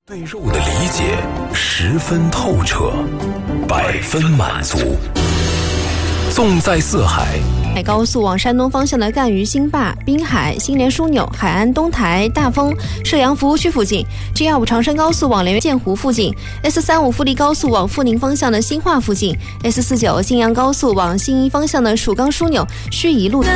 对肉的理解十分透彻，100分满足。纵在四海， 高速往山东方向的赣榆新坝、滨海、新联枢纽、海安、东台、大丰、射阳服务区附近 ，G25 长山高速往连建湖附近 ，S35 富力高速往阜宁方向的新化附近 ，S49 信阳高速往信义方向的蜀冈枢纽、盱眙路。